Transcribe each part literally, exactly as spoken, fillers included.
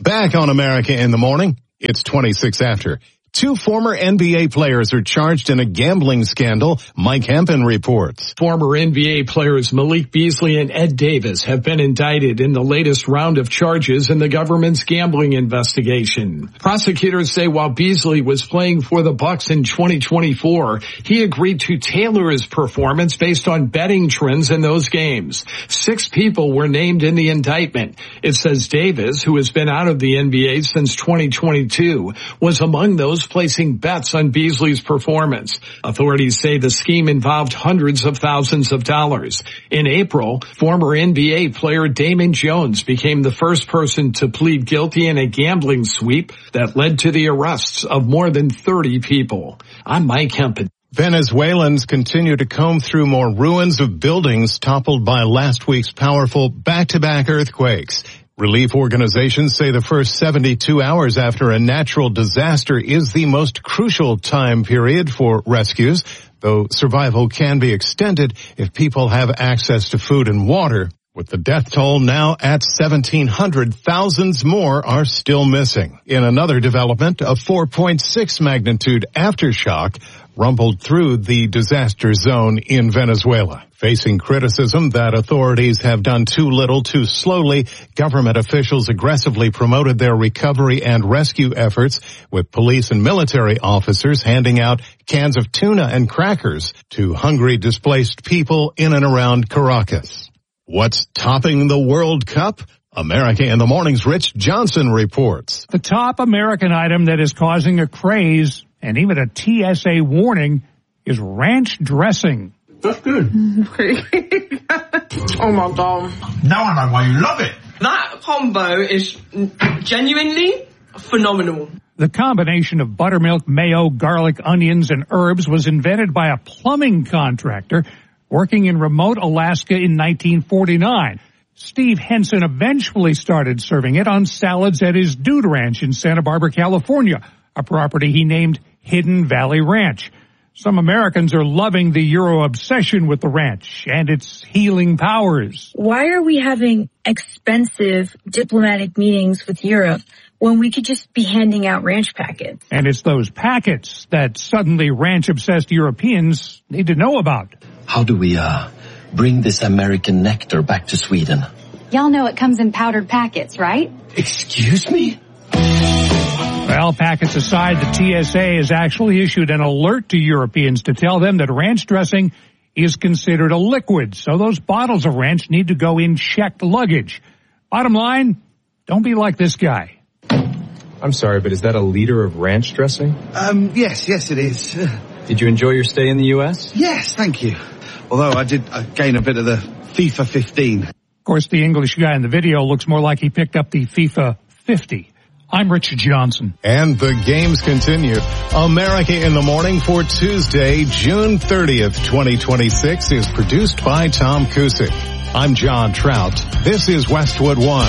Back on America in the Morning, it's twenty-six after. Two former N B A players are charged in a gambling scandal. Mike Hempen reports. Former N B A players Malik Beasley and Ed Davis have been indicted in the latest round of charges in the government's gambling investigation. Prosecutors say while Beasley was playing for the Bucks in twenty twenty-four, he agreed to tailor his performance based on betting trends in those games. Six people were named in the indictment. It says Davis, who has been out of the N B A since twenty twenty-two, was among those placing bets on Beasley's performance. Authorities say the scheme involved hundreds of thousands of dollars. In April, former N B A player Damon Jones became the first person to plead guilty in a gambling sweep that led to the arrests of more than thirty people. I'm Mike Hempen. Venezuelans continue to comb through more ruins of buildings toppled by last week's powerful back-to-back earthquakes. Relief organizations say the first seventy-two hours after a natural disaster is the most crucial time period for rescues, though survival can be extended if people have access to food and water. With the death toll now at seventeen hundred, thousands more are still missing. In another development, a four point six magnitude aftershock rumbled through the disaster zone in Venezuela. Facing criticism that authorities have done too little too slowly, government officials aggressively promoted their recovery and rescue efforts, with police and military officers handing out cans of tuna and crackers to hungry displaced people in and around Caracas. What's topping the World Cup? America in the Morning's Rich Johnson reports. The top American item that is causing a craze and even a T S A warning is ranch dressing. That's good. Oh my God. Now I know why you love it. That combo is genuinely phenomenal. The combination of buttermilk, mayo, garlic, onions, and herbs was invented by a plumbing contractor working in remote Alaska in nineteen forty-nine. Steve Henson eventually started serving it on salads at his Dude Ranch in Santa Barbara, California, a property he named Hidden Valley Ranch. Some Americans are loving the Euro obsession with the ranch and its healing powers. Why are we having expensive diplomatic meetings with Europe when we could just be handing out ranch packets? And it's those packets that suddenly ranch-obsessed Europeans need to know about. How do we, uh, bring this American nectar back to Sweden? Y'all know it comes in powdered packets, right? Excuse me? Well, packets aside, the T S A has actually issued an alert to Europeans to tell them that ranch dressing is considered a liquid, so those bottles of ranch need to go in checked luggage. Bottom line, don't be like this guy. I'm sorry, but is that a liter of ranch dressing? Um, yes, yes it is. Did you enjoy your stay in the U S? Yes, thank you. Although I did uh, gain a bit of the FIFA fifteen. Of course, the English guy in the video looks more like he picked up the FIFA fifty. I'm Rich Johnson. And the games continue. America in the Morning for Tuesday, June thirtieth, twenty twenty-six is produced by Tom Cusick. I'm John Trout. This is Westwood One.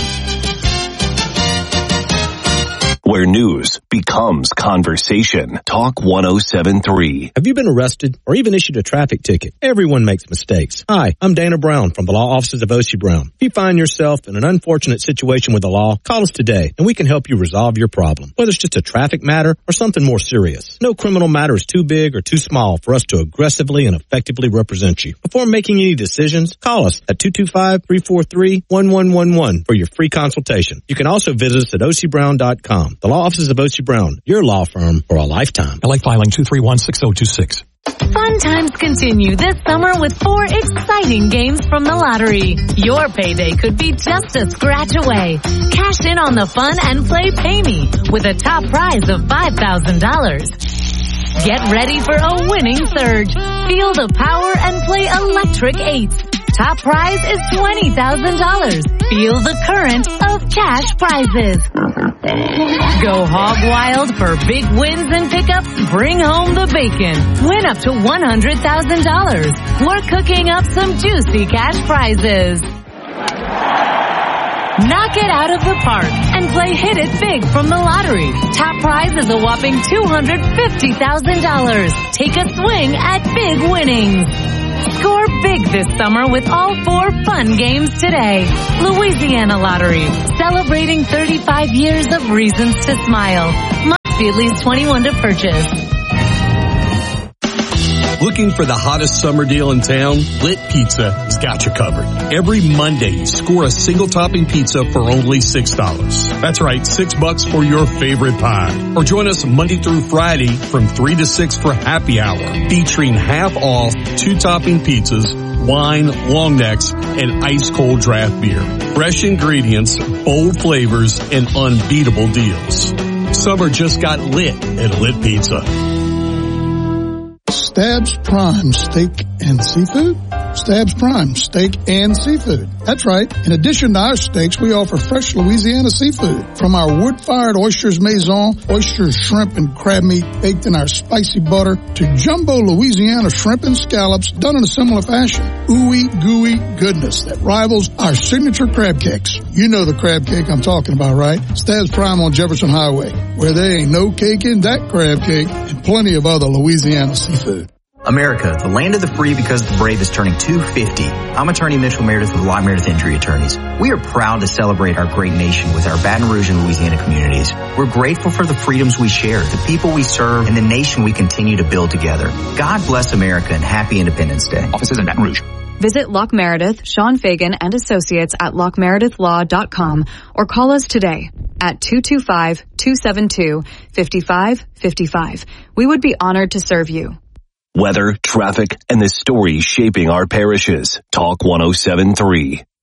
Where news becomes conversation. Talk one oh seven point three. Have you been arrested or even issued a traffic ticket? Everyone makes mistakes. Hi, I'm Dana Brown from the law offices of O C Brown. If you find yourself in an unfortunate situation with the law, call us today and we can help you resolve your problem, whether it's just a traffic matter or something more serious. No criminal matter is too big or too small for us to aggressively and effectively represent you. Before making any decisions, call us at two two five, three four three, one one one one for your free consultation. You can also visit us at O C brown dot com. The law offices of O C Brown, your law firm for a lifetime. L A filing two three one, six oh two six. Fun times continue this summer with four exciting games from the lottery. Your payday could be just a scratch away. Cash in on the fun and play Pay Me with a top prize of five thousand dollars. Get ready for a winning surge. Feel the power and play Electric Eights. Top prize is twenty thousand dollars. Feel the current of cash prizes. Go hog wild for big wins and pickups. Bring home the bacon. Win up to one hundred thousand dollars. We're cooking up some juicy cash prizes. Knock it out of the park and play Hit It Big from the lottery. Top prize is a whopping two hundred fifty thousand dollars. Take a swing at big winnings. Score big this summer with all four fun games today. Louisiana Lottery, celebrating thirty-five years of reasons to smile. Must be at least twenty-one to purchase. Looking for the hottest summer deal in town? Lit Pizza has got you covered. Every Monday, score a single topping pizza for only six dollars. That's right, six bucks for your favorite pie. Or join us Monday through Friday from three to six for happy hour, featuring half off two topping pizzas, wine, long necks, and ice cold draft beer. Fresh ingredients, bold flavors, and unbeatable deals. Summer just got lit at Lit Pizza. Stabs Prime Steak and Seafood? Stabs Prime Steak and Seafood. That's right. In addition to our steaks, we offer fresh Louisiana seafood. From our wood-fired oysters maison, oysters, shrimp, and crab meat baked in our spicy butter, to jumbo Louisiana shrimp and scallops done in a similar fashion. Ooey gooey goodness that rivals our signature crab cakes. You know the crab cake I'm talking about, right? Stabs Prime on Jefferson Highway, where there ain't no cake in that crab cake, and plenty of other Louisiana seafood. America, the land of the free because the brave is turning two fifty. I'm attorney Mitchell Meredith with Lott Meredith Injury Attorneys. We are proud to celebrate our great nation with our Baton Rouge and Louisiana communities. We're grateful for the freedoms we share, the people we serve, and the nation we continue to build together. God bless America and happy Independence Day. Offices in Baton Rouge. Visit Locke Meredith, Sean Fagan, and Associates at lock meredith law dot com or call us today at two two five, two seven two, five five five five. We would be honored to serve you. Weather, traffic, and the stories shaping our parishes. Talk one oh seven point three.